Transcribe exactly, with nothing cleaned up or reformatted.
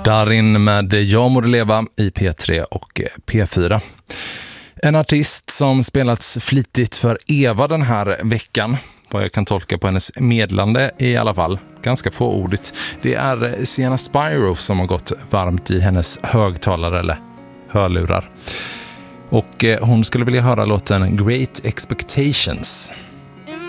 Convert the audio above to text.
Darin med Jag må leva i P tre och P fyra. En artist som spelats flitigt för Eva den här veckan, vad jag kan tolka på hennes medlande i alla fall, ganska fåordigt. Det är Sienna Spyro som har gått varmt i hennes högtalare eller hörlurar. Och hon skulle vilja höra låten Great Expectations.